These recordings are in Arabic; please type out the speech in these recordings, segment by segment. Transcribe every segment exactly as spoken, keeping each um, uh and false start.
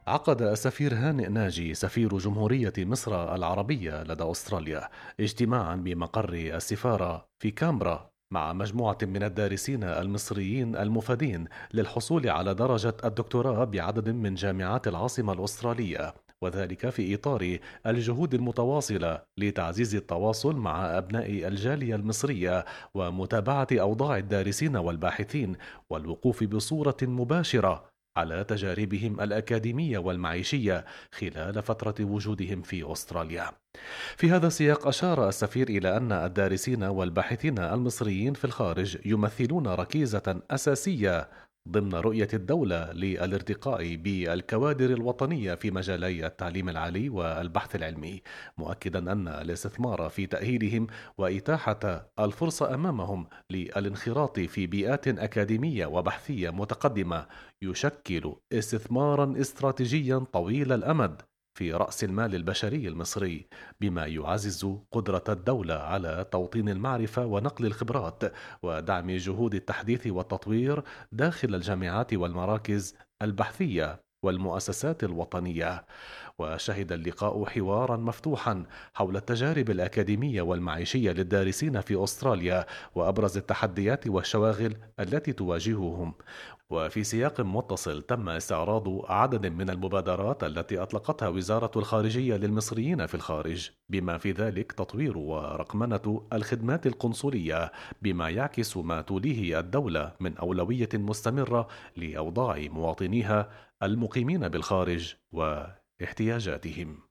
عقد السفير هانئ ناجي سفير جمهورية مصر العربية لدى أستراليا اجتماعا بمقر السفارة في كامبرا مع مجموعة من الدارسين المصريين المفادين للحصول على درجة الدكتوراه بعدد من جامعات العاصمة الأسترالية، وذلك في إطار الجهود المتواصلة لتعزيز التواصل مع أبناء الجالية المصرية ومتابعة أوضاع الدارسين والباحثين والوقوف بصورة مباشرة على تجاربهم الأكاديمية والمعيشية خلال فترة وجودهم في أستراليا. في هذا السياق أشار السفير إلى أن الدارسين والباحثين المصريين في الخارج يمثلون ركيزة أساسية ضمن رؤية الدولة للارتقاء بالكوادر الوطنية في مجالي التعليم العالي والبحث العلمي، مؤكدا أن الاستثمار في تأهيلهم وإتاحة الفرصة أمامهم للانخراط في بيئات أكاديمية وبحثية متقدمة يشكل استثمارا استراتيجيا طويل الأمد في رأس المال البشري المصري، بما يعزز قدرة الدولة على توطين المعرفة ونقل الخبرات ودعم جهود التحديث والتطوير داخل الجامعات والمراكز البحثية والمؤسسات الوطنية. وشهد اللقاء حوارا مفتوحا حول التجارب الأكاديمية والمعيشية للدارسين في أستراليا وأبرز التحديات والشواغل التي تواجههم. وفي سياق متصل تم استعراض عدد من المبادرات التي أطلقتها وزارة الخارجية للمصريين في الخارج، بما في ذلك تطوير ورقمنة الخدمات القنصلية، بما يعكس ما توليه الدولة من أولوية مستمرة لأوضاع مواطنيها المقيمين بالخارج واحتياجاتهم.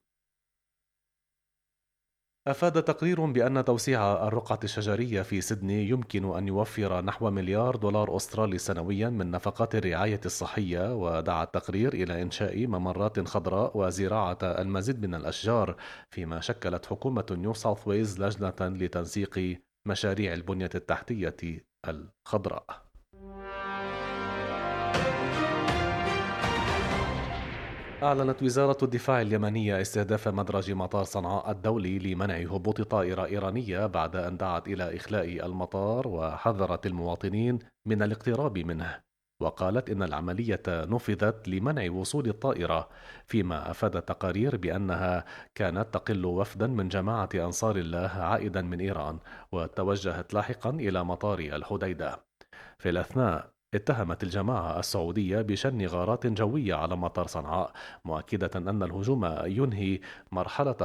أفاد تقرير بأن توسيع الرقعة الشجرية في سيدني يمكن أن يوفر نحو مليار دولار أسترالي سنويا من نفقات الرعاية الصحية، ودعا التقرير إلى إنشاء ممرات خضراء وزراعة المزيد من الأشجار، فيما شكلت حكومة نيو ساوث ويلز لجنة لتنسيق مشاريع البنية التحتية الخضراء. أعلنت وزارة الدفاع اليمنية استهداف مدرج مطار صنعاء الدولي لمنع هبوط طائرة إيرانية، بعد أن دعت إلى إخلاء المطار وحذرت المواطنين من الاقتراب منه. وقالت إن العملية نفذت لمنع وصول الطائرة، فيما أفاد التقارير بأنها كانت تقل وفدا من جماعة أنصار الله عائدا من إيران، وتوجهت لاحقا إلى مطار الحديدة. في الأثناء اتهمت الجماعة السعودية بشن غارات جوية على مطار صنعاء، مؤكدة أن الهجوم ينهي مرحلة